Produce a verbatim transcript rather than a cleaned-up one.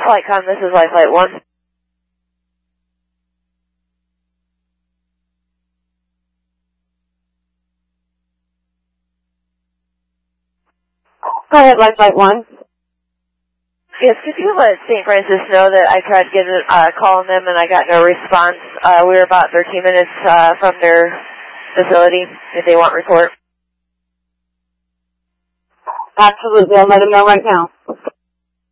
Flightcom, this is Life Flight one. Go ahead, Life Flight one. Yes, could you let Saint Francis know that I tried to get a uh, calling them and I got no response? Uh, we were about thirteen minutes uh, from their facility if they want report. Absolutely, I'll let them know right now.